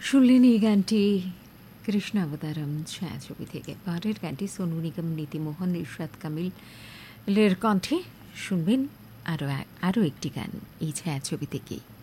শুনলেন এই গানটি কৃষ্ণাবতারম ছায়াছবি থেকে। পরের গানটি সোনু নিগম, নীতিমোহন, ইরশাদ কামিলের কণ্ঠে। শুনবেন আরও একটি গান এই ছায়াছবি থেকেই।